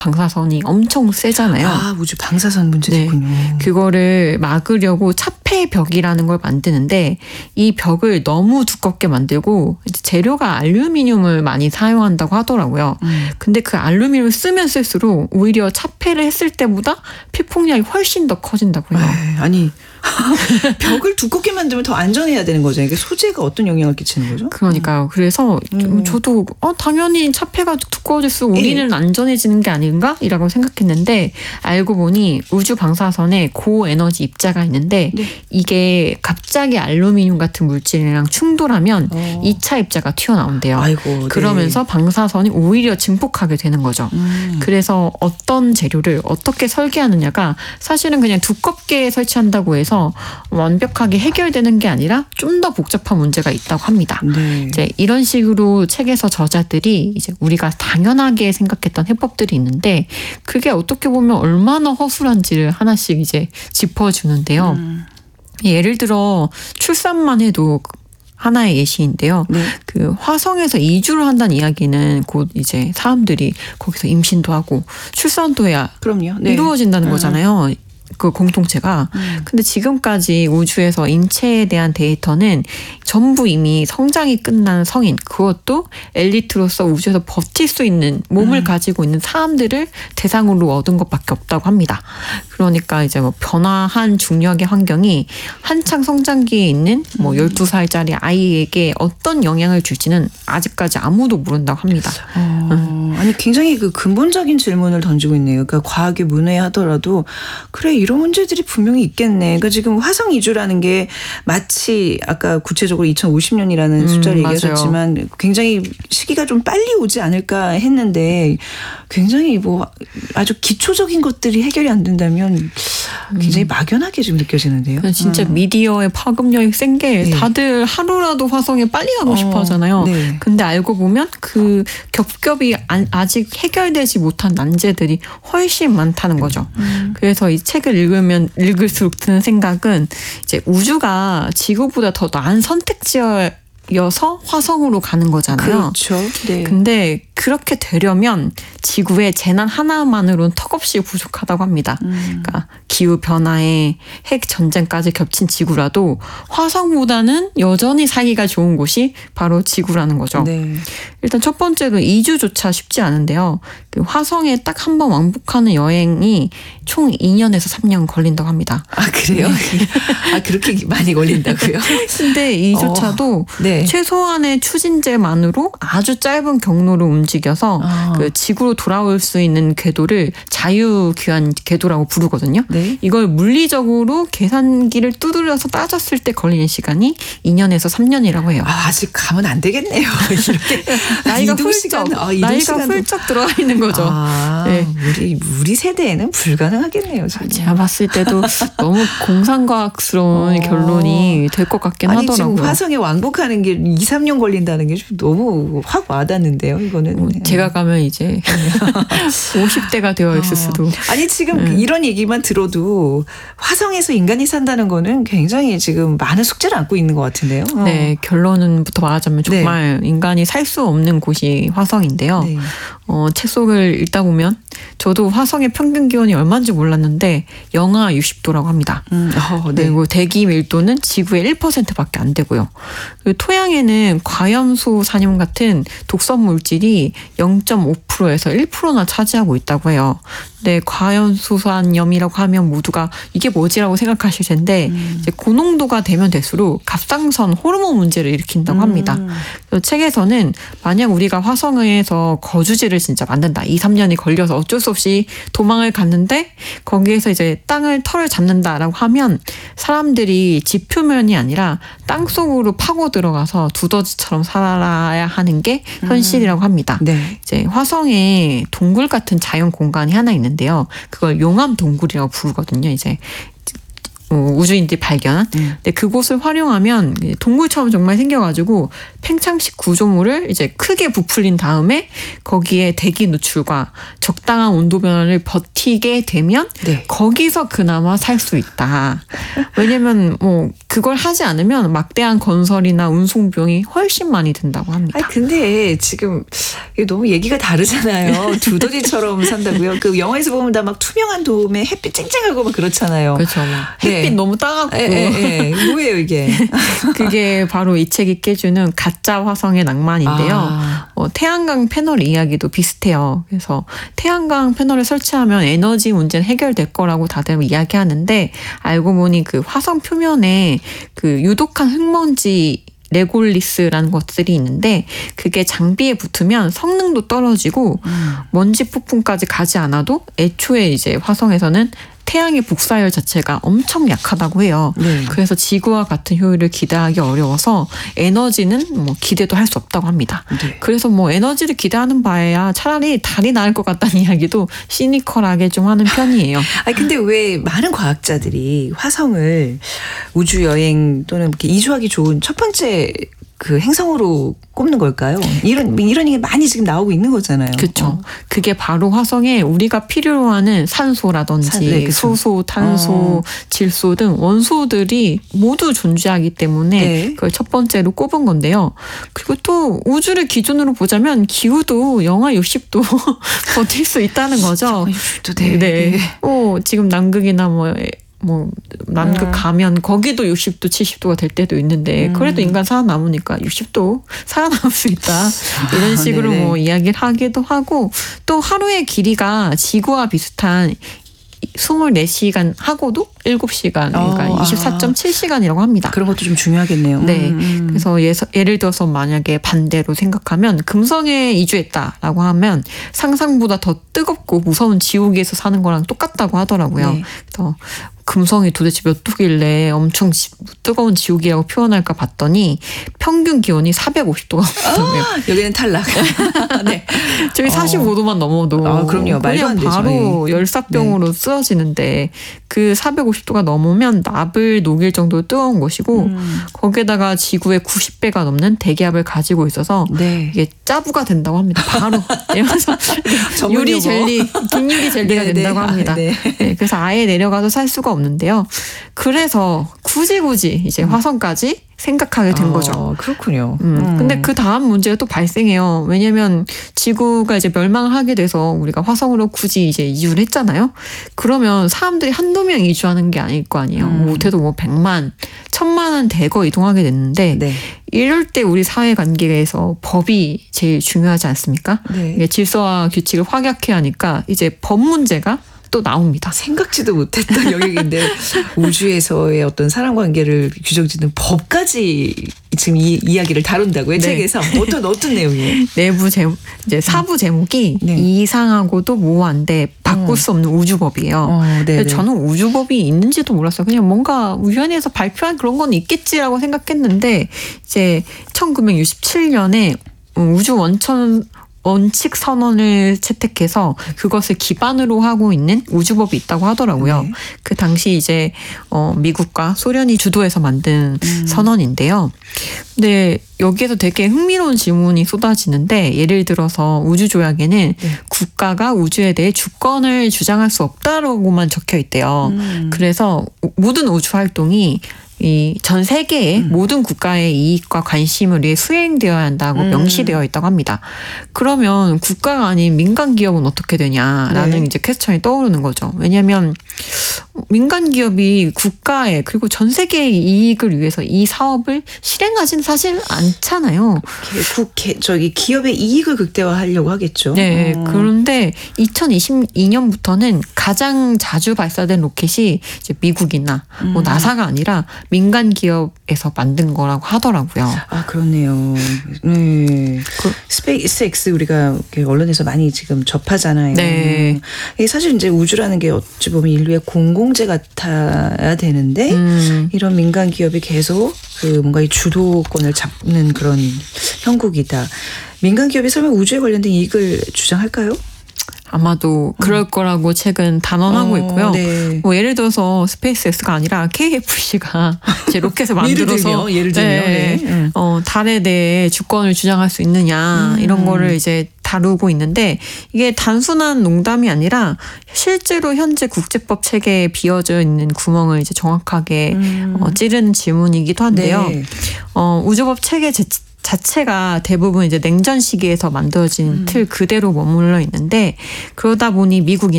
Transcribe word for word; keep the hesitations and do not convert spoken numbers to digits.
방사선이 엄청 세잖아요. 아, 우주 방사선 문제도 네. 있군요. 그거를 막으려고 차폐벽이라는 걸 만드는데 이 벽을 너무 두껍게 만들고 이제 재료가 알루미늄을 많이 사용한다고 하더라고요. 음. 근데 그 알루미늄을 쓰면 쓸수록 오히려 차폐를 했을 때보다 피폭력이 훨씬 더 커진다고요. 에이, 아니 벽을 두껍게 만들면 더 안전해야 되는 거죠. 이게 소재가 어떤 영향을 끼치는 거죠? 그러니까요. 그래서 음. 저도 어, 당연히 차폐가 두꺼워질수록 우리는 예. 안전해지는 게 아닌가? 이라고 생각했는데 알고 보니 우주 방사선에 고에너지 입자가 있는데 네. 이게 갑자기 알루미늄 같은 물질이랑 충돌하면 어. 이 차 입자가 튀어나온대요. 아이고, 그러면서 네. 방사선이 오히려 증폭하게 되는 거죠. 음. 그래서 어떤 재료를 어떻게 설계하느냐가 사실은 그냥 두껍게 설치한다고 해서 완벽하게 해결되는 게 아니라 좀 더 복잡한 문제가 있다고 합니다. 네. 이제 이런 식으로 책에서 저자들이 이제 우리가 당연하게 생각했던 해법들이 있는데 그게 어떻게 보면 얼마나 허술한지를 하나씩 이제 짚어주는데요. 음. 예를 들어 출산만 해도 하나의 예시인데요. 네. 그 화성에서 이주를 한다는 이야기는 곧 이제 사람들이 거기서 임신도 하고 출산도 해야 그럼요. 네. 이루어진다는 음. 거잖아요. 그 공통체가. 음. 근데 지금까지 우주에서 인체에 대한 데이터는 전부 이미 성장이 끝난 성인, 그것도 엘리트로서 우주에서 버틸 수 있는 몸을 음. 가지고 있는 사람들을 대상으로 얻은 것밖에 없다고 합니다. 그러니까 이제 뭐 변화한 중력의 환경이 한창 성장기에 있는 뭐 열두 살짜리 아이에게 어떤 영향을 줄지는 아직까지 아무도 모른다고 합니다. 어, 음. 아니 굉장히 그 근본적인 질문을 던지고 있네요. 그러니까 과학에 문외하더라도 그래 이런 문제들이 분명히 있겠네. 그러니까 지금 화성 이주라는 게 마치 아까 구체적으로 이천오십 년이라는 음, 숫자를 맞아요. 얘기하셨지만 굉장히 시기가 좀 빨리 오지 않을까 했는데 굉장히 뭐 아주 기초적인 것들이 해결이 안 된다면 굉장히 막연하게 좀 느껴지는데요. 진짜 음. 미디어의 파급력이 센 게 네. 다들 하루라도 화성에 빨리 가고 어, 싶어 하잖아요. 네. 근데 알고 보면 그 겹겹이 안- 아직 해결되지 못한 난제들이 훨씬 많다는 거죠. 음. 그래서 이 책을 읽으면 읽을수록 드는 생각은 이제 우주가 지구보다 더 나은 선택지여서 화성으로 가는 거잖아요. 그렇죠. 네. 근데 그렇게 되려면 지구의 재난 하나만으로는 턱없이 부족하다고 합니다. 음. 그러니까 기후 변화에 핵 전쟁까지 겹친 지구라도 화성보다는 여전히 살기가 좋은 곳이 바로 지구라는 거죠. 네. 일단 첫 번째로 이주조차 쉽지 않은데요. 그 화성에 딱 한 번 왕복하는 여행이 총 이 년에서 삼 년 걸린다고 합니다. 아 그래요? 아 그렇게 많이 걸린다고요? 근데 이조차도 어, 네. 최소한의 추진제만으로 아주 짧은 경로를 움직여서 아. 그 지구로 돌아올 수 있는 궤도를 자유귀환 궤도라고 부르거든요. 네. 이걸 물리적으로 계산기를 두드려서 따졌을 때 걸리는 시간이 이 년에서 삼 년이라고 해요. 아, 아직 가면 안 되겠네요. 이렇게 나이가 이동 훌쩍 시간, 아, 이동 나이가 시간도- 훌쩍 들어가 있는 거죠. 아, 네. 우리 우리 세대에는 불가능하겠네요. 지금. 제가 봤을 때도 너무 공상과학스러운 어. 결론이 될 것 같긴 아니 하더라고요. 지금 화성에 왕복하는 게 이, 삼 년 걸린다는 게 좀 너무 확 와닿는데요. 이거는. 뭐 제가 가면 이제 오십 대가 되어 있을 수도. 어. 아니 지금 네. 이런 얘기만 들어도 화성에서 인간이 산다는 거는 굉장히 지금 많은 숙제를 안고 있는 것 같은데요. 어. 네, 결론부터 말하자면 정말 인간이 살 수 없는 곳이 화성인데요. 네. 어, 책 속을 읽다 보면 저도 화성의 평균 기온이 얼마인지 몰랐는데 영하 육십 도라고 합니다. 음, 어, 네. 그리고 대기 밀도는 지구의 일 퍼센트밖에 안 되고요. 그리고 토양에는 과염수 산염 같은 독성 물질이 영 점 오 퍼센트에서 일 퍼센트나 차지하고 있다고 해요. 근데 과염수 산염이라고 하면 모두가 이게 뭐지라고 생각하실 텐데 음. 이제 고농도가 되면 될수록 갑상선 호르몬 문제를 일으킨다고 합니다. 음. 그래서 책에서는 만약 우리가 화성에서 거주지를 진짜 만든다. 이, 삼 년이 걸려서 어쩔 수 없이 도망을 갔는데 거기에서 이제 땅을 털을 잡는다라고 하면 사람들이 집 표면이 아니라 땅 속으로 파고 들어가서 두더지처럼 살아야 하는 게 현실이라고 합니다. 네. 이제 화성에 동굴 같은 자연 공간이 하나 있는데요. 그걸 용암 동굴이라고 부르거든요. 이제 어, 우주인들이 발견한. 음. 근데 그곳을 활용하면 동굴처럼 정말 생겨가지고 팽창식 구조물을 이제 크게 부풀린 다음에 거기에 대기 노출과 적당한 온도 변화를 버티게 되면 네. 거기서 그나마 살 수 있다. 왜냐면 뭐 그걸 하지 않으면 막대한 건설이나 운송 비용이 훨씬 많이 든다고 합니다. 아니 근데 지금 이게 너무 얘기가 다르잖아요. 두더지처럼 산다고요. 그 영화에서 보면 다 막 투명한 돔에 햇빛 쨍쨍하고 막 그렇잖아요. 그렇죠. 햇빛 네. 너무 따갑고. 에, 에, 에. 뭐예요 이게? 그게 바로 이 책이 깨주는 가짜 화성의 낭만인데요. 아. 어, 태양광 패널 이야기도 비슷해요. 그래서 태양광 패널을 설치하면 에너지 문제는 해결될 거라고 다들 이야기하는데 알고 보니 그 화성 표면에 그 유독한 흙먼지 레골리스라는 것들이 있는데 그게 장비에 붙으면 성능도 떨어지고 음. 먼지 폭풍까지 가지 않아도 애초에 이제 화성에서는 태양의 복사열 자체가 엄청 약하다고 해요. 네. 그래서 지구와 같은 효율을 기대하기 어려워서 에너지는 뭐 기대도 할 수 없다고 합니다. 네. 그래서 뭐 에너지를 기대하는 바에야 차라리 달이 나을 것 같다는 이야기도 시니컬하게 좀 하는 편이에요. 아니 근데 왜 많은 과학자들이 화성을 우주 여행 또는 이렇게 이주하기 좋은 첫 번째 그 행성으로 꼽는 걸까요? 이런 이런 얘기 많이 지금 나오고 있는 거잖아요. 그렇죠. 어. 그게 바로 화성에 우리가 필요로 하는 산소라든지 산- 네, 그쵸. 수소, 탄소, 어. 질소 등 원소들이 모두 존재하기 때문에 네. 그걸 첫 번째로 꼽은 건데요. 그리고 또 우주를 기준으로 보자면 기후도 영하 육십 도 버틸 수 있다는 거죠. 또 네. 네. 어, 지금 남극이나 뭐, 뭐, 남극 음. 가면 거기도 육십 도, 칠십 도가 될 때도 있는데, 음. 그래도 인간 살아남으니까 육십 도 살아남을 수 있다. 이런 아, 식으로 네네. 뭐 이야기를 하기도 하고, 또 하루의 길이가 지구와 비슷한 이십사 시간 하고도 일곱 시간, 그러니까 어, 아. 이십사 점 칠 시간이라고 합니다. 그런 것도 좀 중요하겠네요. 네. 음, 음. 그래서 예서, 예를 들어서 만약에 반대로 생각하면 금성에 이주했다라고 하면 상상보다 더 뜨겁고 무서운 지옥에서 사는 거랑 똑같다고 하더라고요. 네. 그래서 금성이 도대체 몇 도길래 엄청 지, 뜨거운 지옥이라고 표현할까 봤더니 평균 기온이 사백오십 도가 넘더라고요. 아, 여기는 탈락. 네. 저희 어. 사십오 도만 넘어도 아, 그럼요. 말도 안 그냥 되죠. 바로 예. 열사병으로 쓰러지는데 그 사백오십 도가 넘으면 납을 녹일 정도로 뜨거운 것이고 음. 거기에다가 지구의 구십 배가 넘는 대기압을 가지고 있어서 네. 이게 짜부가 된다고 합니다. 바로 내려가서 전문 유리 용어. 젤리, 김유리 젤리가 네, 된다고 네. 합니다. 아, 네. 네, 그래서 아예 내려가서 살 수가 없는데요. 그래서 굳이 굳이 이제 화성까지 생각하게 된 어, 거죠. 그렇군요. 음. 음. 근데 그 다음 문제가 또 발생해요. 왜냐면 지구가 이제 멸망을 하게 돼서 우리가 화성으로 굳이 이제 이주를 했잖아요. 그러면 사람들이 한두 명 이주하는 게 아닐 거 아니에요. 음. 못해도 뭐 백만, 천만은 대거 이동하게 됐는데 네. 이럴 때 우리 사회 관계에서 법이 제일 중요하지 않습니까? 네. 이게 질서와 규칙을 확약해야 하니까 이제 법 문제가 또 나옵니다. 생각지도 못했던 영역인데 우주에서의 어떤 사람 관계를 규정짓는 법까지 지금 이 이야기를 다룬다고요? 네. 책에서 어떤 어떤 내용이에요? 내부 제목, 이제 사부 제목이 네. 이상하고도 모호한데 바꿀 수 없는 우주법이에요. 어, 네, 근데 네. 저는 우주법이 있는지도 몰랐어요. 그냥 뭔가 위원회에서 발표한 그런 건 있겠지라고 생각했는데 이제 천구백육십칠 년에 우주 원천 원칙 선언을 채택해서 그것을 기반으로 하고 있는 우주법이 있다고 하더라고요. 네. 그 당시 이제 어 미국과 소련이 주도해서 만든 음. 선언인데요. 근데 여기에서 되게 흥미로운 질문이 쏟아지는데 예를 들어서 우주 조약에는 네. 국가가 우주에 대해 주권을 주장할 수 없다라고만 적혀 있대요. 음. 그래서 모든 우주 활동이 이 전 세계의 음. 모든 국가의 이익과 관심을 위해 수행되어야 한다고 음. 명시되어 있다고 합니다. 그러면 국가가 아닌 민간 기업은 어떻게 되냐라는 네. 이제 퀘스천이 떠오르는 거죠. 왜냐하면 민간 기업이 국가의 그리고 전 세계의 이익을 위해서 이 사업을 실행하지는 사실 않잖아요. 국회 저기 기업의 이익을 극대화하려고 하겠죠. 네. 어. 그런데 이천이십이 년부터는 가장 자주 발사된 로켓이 이제 미국이나 뭐 음. 나사가 아니라 민간 기업에서 만든 거라고 하더라고요. 아 그렇네요. 네. 그- 스페이스X 우리가 이렇게 언론에서 많이 지금 접하잖아요. 네. 이게 사실 이제 우주라는 게 어찌 보면 인류의 공공재 같아야 되는데 음. 이런 민간 기업이 계속 그 뭔가 이 주도권을 잡는 그런 형국이다. 민간 기업이 설마 우주에 관련된 이익을 주장할까요? 아마도 그럴 거라고 최근 단언하고 어, 있고요. 네. 뭐 예를 들어서 스페이스X가 아니라 케이에프씨가 이제 로켓을 예를 만들어서 들면, 예를 들면, 네, 네. 음. 어, 달에 대해 주권을 주장할 수 있느냐 음. 이런 거를 이제 다루고 있는데 이게 단순한 농담이 아니라 실제로 현재 국제법 체계에 비어져 있는 구멍을 이제 정확하게 음. 어, 찌르는 질문이기도 한데요. 네. 어, 우주법 체계 제, 자체가 대부분 이제 냉전 시기에서 만들어진 음. 틀 그대로 머물러 있는데 그러다 보니 미국이나